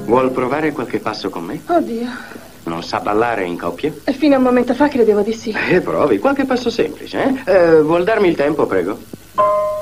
Vuol provare qualche passo con me? Oddio. Non sa ballare in coppia? E fino a un momento fa credevo di sì. Provi, qualche passo semplice, eh? Vuol darmi il tempo, prego?